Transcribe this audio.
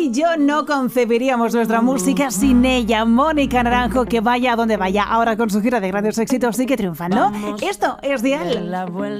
y yo no concebiríamos nuestra música sin ella. Mónica Naranjo, que vaya a donde vaya, ahora con su gira de grandes éxitos sigue triunfando. Esto es Dial.